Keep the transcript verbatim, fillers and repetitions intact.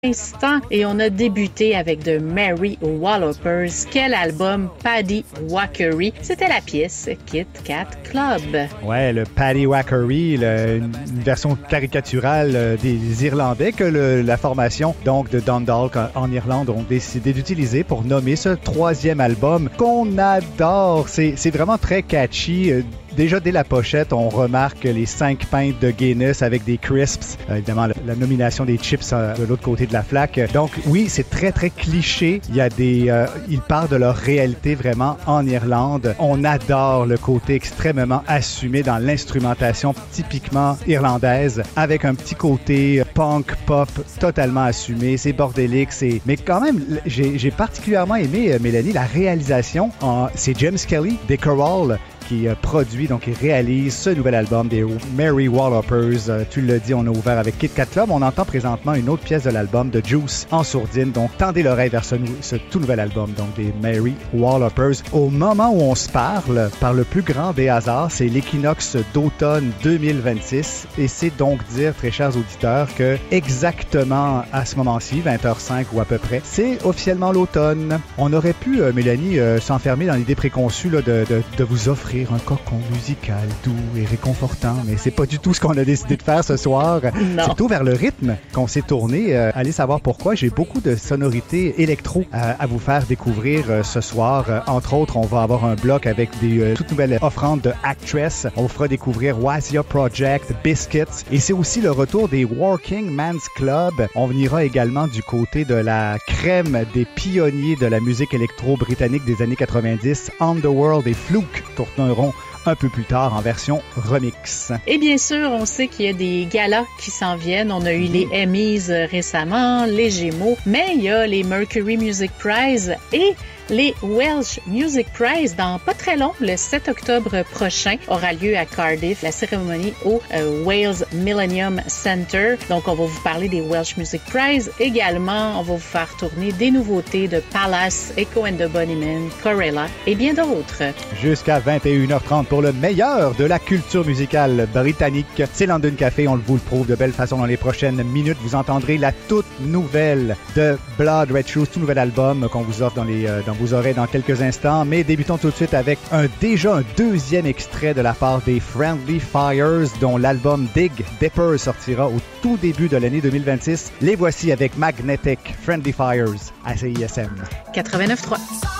instant et on a débuté avec The Merry Wallopers. Quel album, Paddy Wackery. C'était la pièce Kit Kat Club. Ouais, le Paddy Wackery, le, une version caricaturale euh, des Irlandais que le, la formation donc de Dundalk en, en Irlande ont décidé d'utiliser pour nommer ce troisième album qu'on adore. C'est, c'est vraiment très catchy. Euh, Déjà, dès la pochette, on remarque les cinq pintes de Guinness avec des crisps. Euh, évidemment, la, la nomination des chips euh, de l'autre côté de la flaque. Donc, oui, c'est très, très cliché. Il y a des... Euh, ils parlent de leur réalité vraiment en Irlande. On adore le côté extrêmement assumé dans l'instrumentation typiquement irlandaise, avec un petit côté punk, pop totalement assumé. C'est bordélique, c'est... Mais quand même, j'ai, j'ai particulièrement aimé, euh, Mélanie, la réalisation. En... C'est James Kelly, des Chorales, qui produit, donc qui réalise ce nouvel album des Merry Wallopers. Euh, tu l'as dit, on a ouvert avec Kit Kat Club. On entend présentement une autre pièce de l'album de Juice en sourdine. Donc, tendez l'oreille vers ce, ce tout nouvel album, donc des Merry Wallopers. Au moment où on se parle, par le plus grand des hasards, c'est l'équinoxe d'automne deux mille vingt-six. Et c'est donc dire, très chers auditeurs, que exactement à ce moment-ci, vingt heures cinq ou à peu près, c'est officiellement l'automne. On aurait pu, euh, Mélanie, euh, s'enfermer dans l'idée préconçue là, de, de, de vous offrir un cocon musical doux et réconfortant, mais c'est pas du tout ce qu'on a décidé de faire ce soir. Non. C'est plutôt vers le rythme qu'on s'est tourné. Euh, allez savoir pourquoi. J'ai beaucoup de sonorités électro euh, à vous faire découvrir euh, ce soir. Euh, entre autres, on va avoir un bloc avec des euh, toutes nouvelles offrandes de Actress. On vous fera découvrir Wasia Project, Biscuits, et c'est aussi le retour des Working Man's Club. On ira également du côté de la crème des pionniers de la musique électro britannique des années quatre-vingt-dix, Underworld et Fluke, tourneront un peu plus tard en version remix. Et bien sûr, on sait qu'il y a des galas qui s'en viennent. On a eu les Emmys récemment, les Gémeaux, mais il y a les Mercury Music Prize et les Welsh Music Prize dans pas très long, le sept octobre prochain, aura lieu à Cardiff, la cérémonie au euh, Wales Millennium Center. Donc, on va vous parler des Welsh Music Prize. Également, on va vous faire tourner des nouveautés de Palace, Echo and the Bunnymen, Corella et bien d'autres. Jusqu'à vingt et une heures trente pour le meilleur de la culture musicale britannique. C'est London Café, on vous le prouve de belle façon dans les prochaines minutes. Vous entendrez la toute nouvelle de Blood Red Shoes, tout nouvel album qu'on vous offre dans les euh, dans vos oreilles dans quelques instants. Mais débutons tout de suite avec un déjà un deuxième extrait de la part des Friendly Fires, dont l'album Dig Dipper sortira au tout début de l'année deux mille vingt-six. Les voici avec Magnetic Friendly Fires à C I S M quatre-vingt-neuf trois.